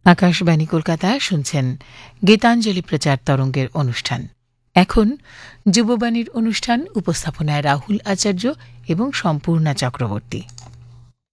আকাশবাণী কলকাতা শুনছেন গীতাঞ্জলি প্রচার তরঙ্গের অনুষ্ঠান। এখন যুববাণীর অনুষ্ঠান, উপস্থাপনায় রাহুল আচার্য এবং সম্পূর্ণা চক্রবর্তী।